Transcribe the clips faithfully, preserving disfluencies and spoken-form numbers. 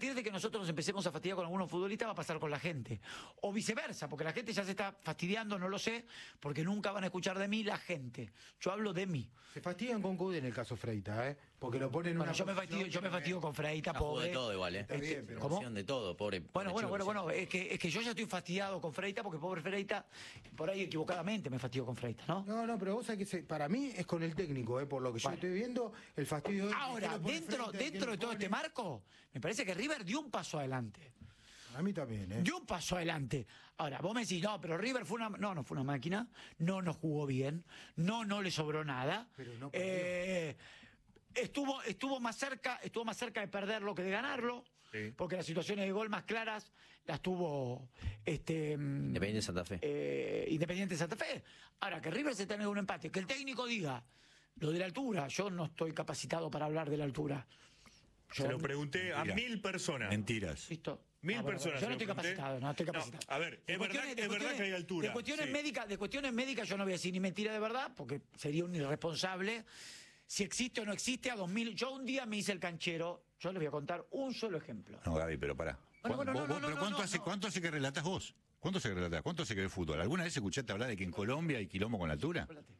partir de que nosotros nos empecemos a fastidiar con algunos futbolistas va a pasar con la gente. O viceversa, porque la gente ya se está fastidiando, no lo sé, porque nunca van a escuchar de mí la gente. Yo hablo de mí. Se fastidian con Coudet en el caso Freita, ¿eh? Porque lo ponen en Bueno, una yo me fastidio, yo me fastidio con Freita, Ah, jugó pobre. de todo igual, ¿eh? Está bien, pero- ¿Cómo? De todo, pobre. Bueno, pobre bueno, chico, bueno, sí. bueno, es que, es que yo ya estoy fastidiado con Freita, porque pobre Freita, por ahí equivocadamente me fastidio con Freita, ¿no? No, no, pero vos sabés que se- para mí es con el técnico, ¿eh? Por lo que yo Bueno. estoy viendo, el fastidio es Ahora, que lo pone dentro, Freita, que dentro lo de todo pone- este marco, me parece que River dio un paso adelante. A mí también, ¿eh? Dio un paso adelante. Ahora, vos me decís, no, pero River fue una... No, no fue una máquina, no nos jugó bien, no, no le sobró nada. Pero no perdió. Eh, estuvo, estuvo, más cerca, estuvo más cerca de perderlo que de ganarlo, Sí. porque las situaciones de gol más claras las tuvo este, mm, Independiente de Santa Fe. eh, Independiente de Santa Fe. Ahora, que River se tenga un empate, que el técnico diga lo de la altura, yo no estoy capacitado para hablar de la altura. Yo- Se lo pregunté a Mentira. mil personas. Mentiras. ¿Listo? Mil Ah, bueno, personas. Yo no se estoy lo pregunté. capacitado, no estoy capacitado. No, a ver, De es verdad, cuestiones- de es verdad cuestiones- que hay altura. De cuestiones sí. médicas, de cuestiones médicas yo no voy a decir ni mentira de verdad, porque sería un irresponsable. Si existe o no existe, a dos mil. Yo un día me hice el canchero, yo les voy a contar un solo ejemplo. No, Gaby, pero pará. Bueno, bueno, Vos- no, vos- no, pero no, ¿cuánto, no, hace, no. ¿cuánto hace que relatás vos? ¿Cuánto hace que relatás? ¿Cuánto hace que ves fútbol? ¿Alguna vez escuchaste hablar de que en Colombia hay quilombo con la altura? Espérate.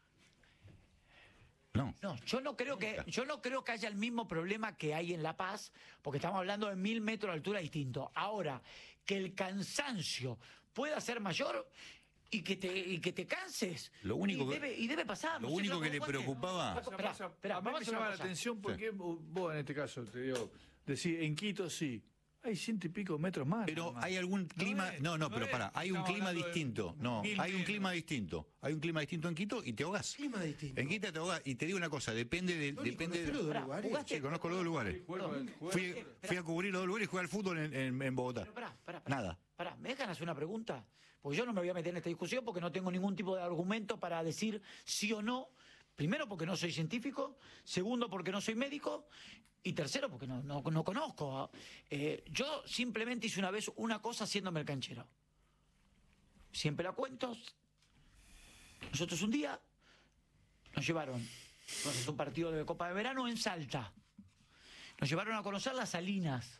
No. No, yo no creo que yo no creo que haya el mismo problema que hay en La Paz, porque estamos hablando de mil metros de altura distinto. Ahora, que el cansancio pueda ser mayor y que te y que te canses. Lo único y que- debe, y debe pasar. lo no sé, único Flaco, que le ¿cuál es? preocupaba- Flaco, Pasa, esperá, pasa. esperá, a mí vamos me hacer una llama la cosa. atención porque vos en este caso te digo, decís, en Quito sí, hay ciento y pico metros más. Pero nada más. hay algún clima. es, No, no, pero es. pará. Hay un Estamos clima hablando de distinto. No, mil hay un metros. clima distinto. Hay un clima distinto en Quito y te ahogás. Clima distinto. En Quito te ahogás. Y te digo una cosa, depende de. Tony, depende ¿conocés los de dos Pará, lugares? jugaste- Sí, conozco los dos lugares. Juego- juego- Fui, fui a cubrir los dos lugares y jugué al fútbol en, en- en Bogotá. Pero pará, pará, pará. Nada. Pará, ¿me dejan hacer una pregunta? Porque yo no me voy a meter en esta discusión porque no tengo ningún tipo de argumento para decir sí o no. Primero, porque no soy científico. Segundo, porque no soy médico. Y tercero, porque no, no, no conozco. Eh, yo simplemente hice una vez una cosa haciéndome el canchero. Siempre la cuento. Nosotros un día nos llevaron, entonces un partido de Copa de Verano en Salta. Nos llevaron a conocer las Salinas.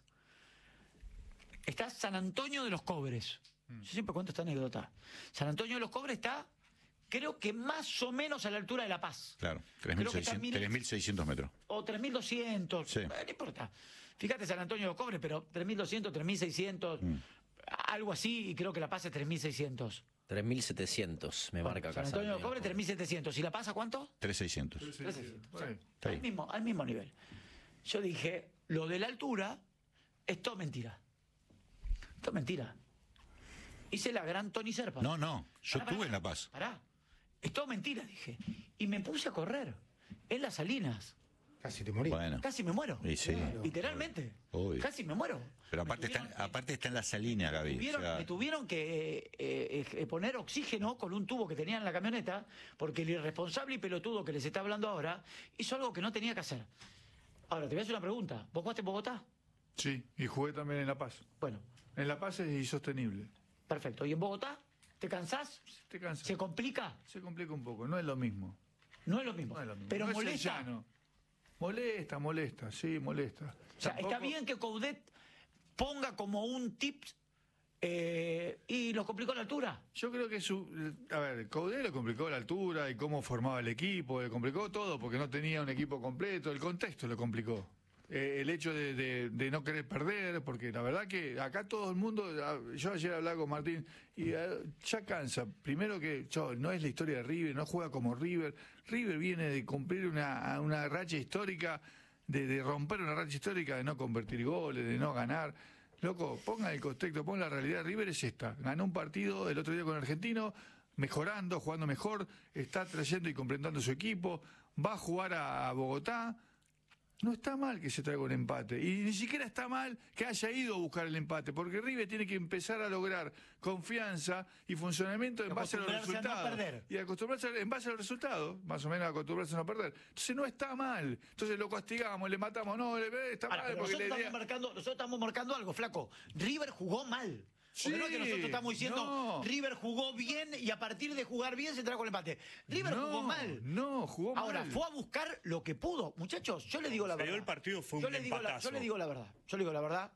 Está San Antonio de los Cobres. Yo siempre cuento esta anécdota. San Antonio de los Cobres está, creo que más o menos a la altura de La Paz. Claro, Creo que está mil- tres mil seiscientos metros. O tres mil doscientos. Sí. Eh, no importa. Fíjate San Antonio de los Cobres, pero tres mil doscientos, tres mil seiscientos, Mm. algo así, y creo que La Paz es tres mil seiscientos. tres mil setecientos me marca acá. San Antonio de los Santiago. Cobres, tres mil setecientos. ¿Y La Paz a cuánto? tres mil seiscientos. Sí, sí, tres sí. mil seiscientos. Bueno, Está Al ahí. mismo, al mismo nivel. Yo dije, lo de la altura es todo mentira. Esto es mentira. Hice la gran Tony Serpa. No, no, yo Pará, estuve pará, en La Paz. Pará. Es todo mentira, dije. Y me puse a correr en las Salinas. Casi te morís. Bueno. Casi me muero. Y sí. Literalmente. Obvio. Casi me muero. Pero Me aparte está, tuvieron- aparte está en la salina, Gaby. tuvieron- O sea, me tuvieron que eh, eh, eh, poner oxígeno con un tubo que tenían en la camioneta, porque el irresponsable y pelotudo que les está hablando ahora hizo algo que no tenía que hacer. Ahora, te voy a hacer una pregunta. ¿Vos jugaste en Bogotá? sí, y jugué también en La Paz. Bueno, En La Paz es insostenible. perfecto. ¿Y en Bogotá? ¿Te cansás? Te cansa. ¿Se complica? Se complica un poco, no es lo mismo. No es lo mismo. No es lo mismo. Pero No es el molesta. llano. Molesta, molesta, sí, molesta. O sea, está Tampoco- bien que Coudet ponga como un tip eh, y lo complicó la altura. Yo creo que su. A ver, Coudet le complicó la altura y cómo formaba el equipo, le complicó todo porque no tenía un equipo completo, el contexto le complicó. Eh, el hecho de, de- de no querer perder, porque la verdad que acá todo el mundo. ah, Yo ayer hablaba con Martín y ah, ya cansa. Primero que yo, no es la historia de River, no juega como River. River viene de cumplir una, una racha histórica, de, de romper una racha histórica, de no convertir goles, de no ganar. Loco, pongan el contexto, pongan la realidad. River es esta. Ganó un partido el otro día con Argentino, mejorando, jugando mejor, está trayendo y completando su equipo, va a jugar a, a Bogotá. No está mal que se traiga un empate. Y ni siquiera está mal que haya ido a buscar el empate, porque River tiene que empezar a lograr confianza y funcionamiento en base a los Acostumbrarse a no resultados. perder. Y acostumbrarse en base a los resultados, más o menos acostumbrarse a no perder. Entonces no está mal. Entonces lo castigamos, le matamos, no, le, está Ahora, mal pero porque nosotros, le estamos idea- marcando, nosotros estamos marcando algo, flaco. River jugó mal. Porque Sí, no es que nosotros estamos diciendo no. River jugó bien y a partir de jugar bien se trajo el empate. River No, jugó mal. no, jugó mal. Ahora, fue a buscar lo que pudo. Muchachos, yo le digo la Se dio verdad. el partido, fue yo un le digo la, empatazo. Yo le digo la verdad. Yo le digo la verdad.